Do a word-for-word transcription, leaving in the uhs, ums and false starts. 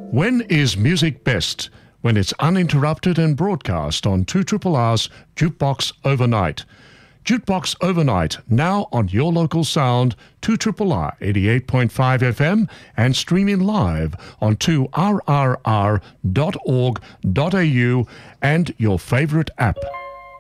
When is music best? When it's uninterrupted and broadcast on two R R's Jukebox Overnight. Jukebox Overnight, now on your local sound, two R R eighty-eight point five F M and streaming live on two R R R dot org dot A U and your favorite app.